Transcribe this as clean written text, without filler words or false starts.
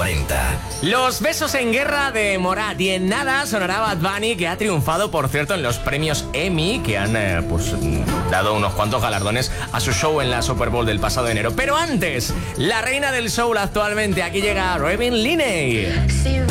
40. Los besos en guerra de Morat, y en nada sonará Bad Bunny, que ha triunfado, por cierto, en los premios Emmy, que han dado unos cuantos galardones a su show en la Super Bowl del pasado enero. Pero antes, la reina del soul actualmente, aquí llega Robin Linney.